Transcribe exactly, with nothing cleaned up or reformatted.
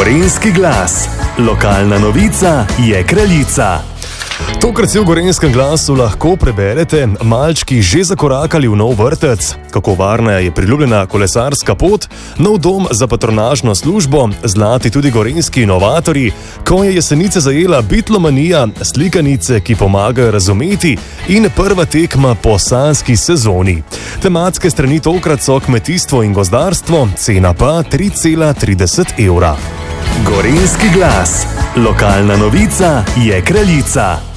Gorenjski glas. Lokalna novica je kraljica. Tokrat si v Gorenjskem glasu lahko preberete: malčki že zakorakali v nov vrtec, kako varna je priljubljena kolesarska pot, nov dom za patronažno službo, zlati tudi gorenjski inovatorji, ko je jesenice zajela bitlomanija, slikanice, ki pomagajo razumeti, in prva tekma po sanjski sezoni. Tematske strani tokrat so kmetijstvo in gozdarstvo, cena pa tri cela trideset evra. Gorenjski glas. Lokalna novica je kraljica.